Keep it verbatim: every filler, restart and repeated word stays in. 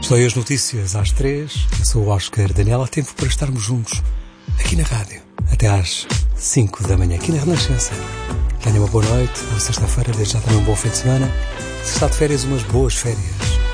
Estou aí as notícias às três. Eu sou o Oscar Daniela. Tempo para estarmos juntos aqui na rádio até às cinco da manhã, aqui na Renascença. Tenha uma boa noite, boa sexta-feira, desde já também um bom fim de semana. Se está de férias, umas boas férias.